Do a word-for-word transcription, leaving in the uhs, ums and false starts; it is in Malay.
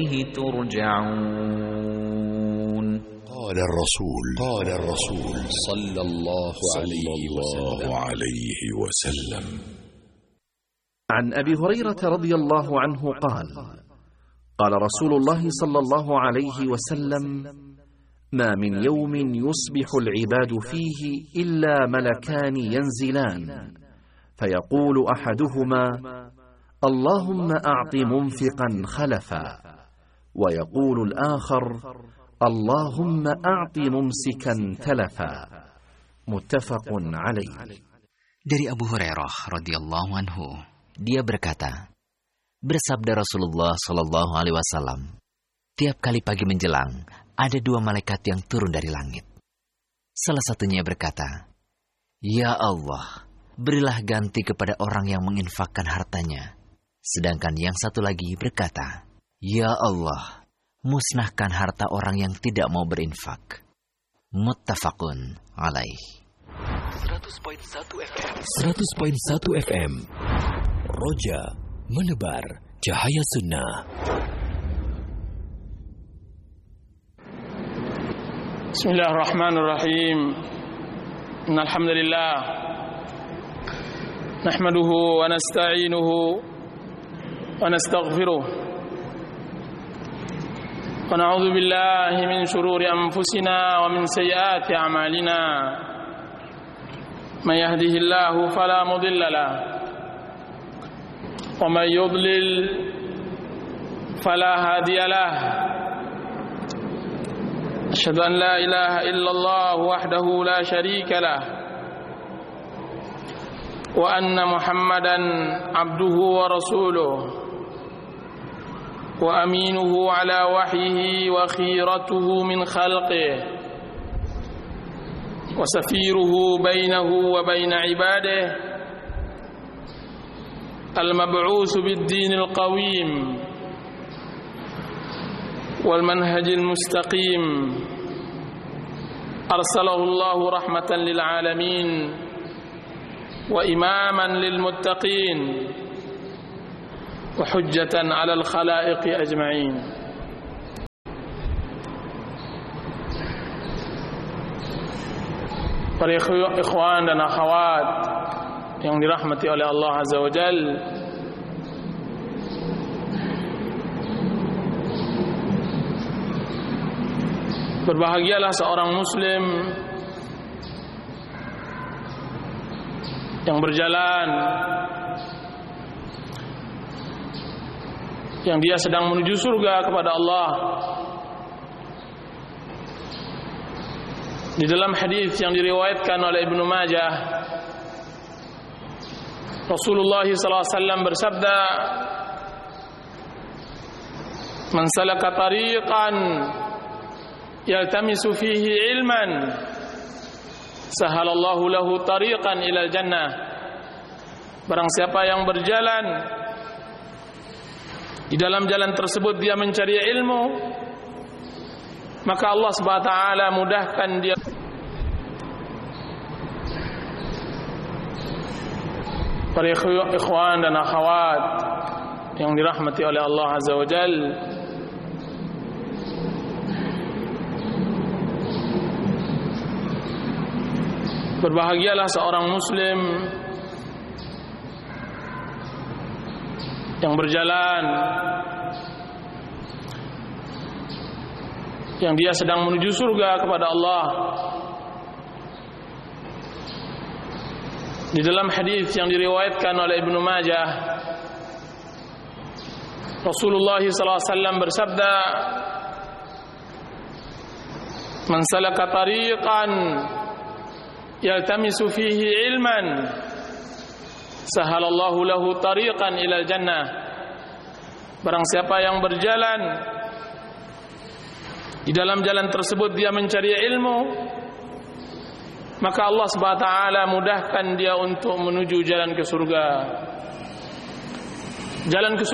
ترجعون. قال الرسول قال الرسول صلى الله عليه وسلم. عن أبي هريرة رضي الله عنه قال: قال رسول الله صلى الله عليه وسلم: ما من يوم يصبح العباد فيه إلا ملكان ينزلان، فيقول أحدهما: اللهم أعط منفقا خلفا، ويقول الآخر: اللهم أعط ممسكا تلفا. متفق عليه. Dari Abu Hurairah radhiyallahu anhu, dia berkata, bersabda Rasulullah sallallahu alaihi wasallam, tiap kali pagi menjelang ada dua malaikat yang turun dari langit. Salah satunya berkata, ya Allah, berilah ganti kepada orang yang menginfakkan hartanya. Sedangkan yang satu lagi berkata, ya Allah, musnahkan harta orang yang tidak mau berinfak. Muttafaqun alaih. seratus koma satu F M Roja menebar cahaya sunnah. Bismillahirrahmanirrahim. Innal hamdalillah nahmaduhu wa nasta'inuhu wa nastaghfiruh wa na'udzu billahi min shururi anfusina wa min sayyiati a'malina. من يهده الله فلا مضل له ومن يضلل فلا هادي له. أشهد أن لا إله إلا الله وحده لا شريك له وأن محمدا عبده ورسوله وأمينه على وحيه وخيرته من خلقه وسفيره بينه وبين عباده المبعوث بالدين القويم والمنهج المستقيم، أرسله الله رحمة للعالمين وإماما للمتقين وحجة على الخلائق أجمعين. Para ikhwan dan akhwat yang dirahmati oleh Allah Azza wa Jal, berbahagialah seorang muslim yang berjalan, yang dia sedang menuju surga kepada Allah. Di dalam hadis yang diriwayatkan oleh Ibnu Majah, Rasulullah sallallahu alaihi wasallam bersabda, "Man salaka tariqan yaltamisu fihi ilman, sahalallahu lahu tariqan ilal jannah." Barang siapa yang berjalan, di dalam jalan tersebut dia mencari ilmu, maka Allah Subhanahu wa taala mudahkan dia. Para ikhwan dan akhwat yang dirahmati oleh Allah Azza wa Jal, berbahagialah seorang muslim yang berjalan, yang dia sedang menuju surga kepada Allah. Di dalam hadis yang diriwayatkan oleh Ibnu Majah, Rasulullah sallallahu alaihi wasallam bersabda, "Man salaka tariqan yaltamisu fihi ilman, sahalallahu lahu tariqan ilal jannah." Barang siapa yang berjalan, di dalam jalan tersebut dia mencari ilmu, maka Allah Subhanahu wa taala mudahkan dia untuk menuju jalan ke surga. Jalan ke surga